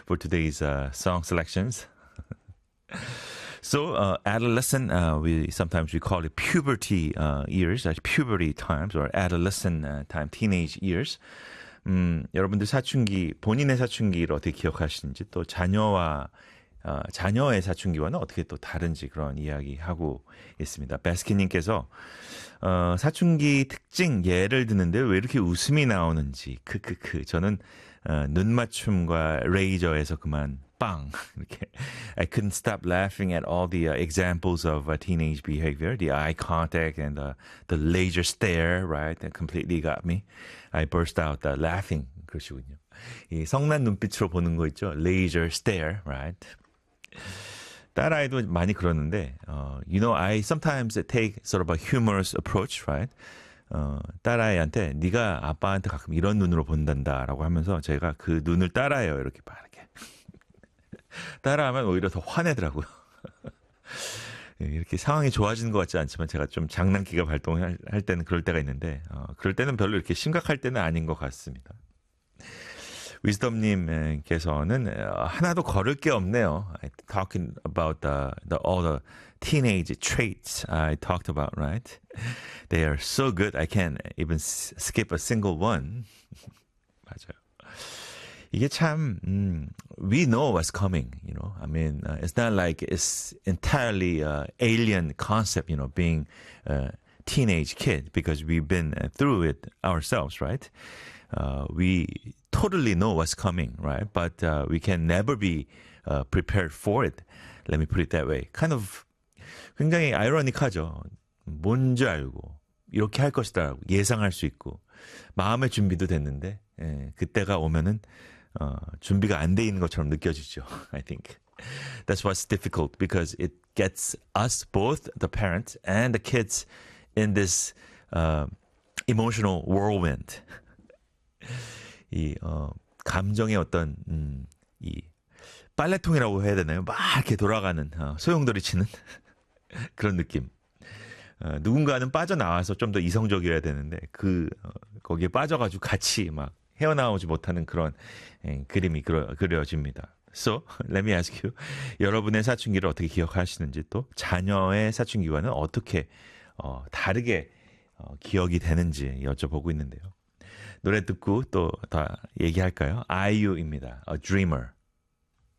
for today's song selections. So, adolescent, sometimes we call it puberty years, puberty times, or adolescent time, teenage years. 여러분들 사춘기, 본인의 사춘기를 어떻게 기억하시는지, 또 자녀의 사춘기와는 어떻게 또 다른지 그런 이야기 하고 있습니다. 베스킨님께서, 사춘기 특징 예를 드는데 왜 이렇게 웃음이 나오는지, 저는, 눈 맞춤과 레이저에서 그만 빵 이렇게 I couldn't stop laughing at all the examples of teenage behavior, the eye contact and the laser stare, right? That completely got me. I burst out laughing. 그러시군요. 이 성난 눈빛으로 보는 거 있죠? Laser stare, right? 딸아이도 많이 그러는데, you know, I sometimes take sort of a humorous approach, right? 딸아이한테 네가 아빠한테 가끔 이런 눈으로 본단다라고 하면서 제가 그 눈을 따라해요. 이렇게 빠르게. 따라하면 오히려 더 화내더라고요. 이렇게 상황이 좋아지는 것 같지 않지만 제가 좀 장난기가 발동할 때는 그럴 때가 있는데 그럴 때는 별로 이렇게 심각할 때는 아닌 것 같습니다. 위즈덤님께서는 하나도 거를 게 없네요. Talking about all the teenage traits I talked about, right? They are so good. I can't even skip a single one. 맞아요. 이게 참, we know what's coming, you know. I mean, it's not like it's entirely alien concept, you know, being a teenage kid because we've been through it ourselves, right? We totally know what's coming, right? But we can never be prepared for it. Let me put it that way. Kind of 굉장히 아이러니하죠. 뭔지 알고 이렇게 할 것이다 예상할 수 있고 마음의 준비도 됐는데 그때가 오면은 준비가 안 돼 있는 것처럼 느껴지죠. I think that's what's difficult because it gets us both the parents and the kids in this emotional whirlwind. 이 감정의 어떤 이 빨래통이라고 해야 되나요? 막 이렇게 돌아가는 소용돌이 치는 그런 느낌. 누군가는 빠져나와서 좀 더 이성적이어야 되는데 거기에 빠져가지고 같이 막 헤어나오지 못하는 그런 그림이 그려집니다. So, let me ask you. 여러분의 사춘기를 어떻게 기억하시는지 또 자녀의 사춘기와는 어떻게 다르게 기억이 되는지 여쭤보고 있는데요. 노래 듣고 또 다 얘기할까요? IU입니다. A Dreamer.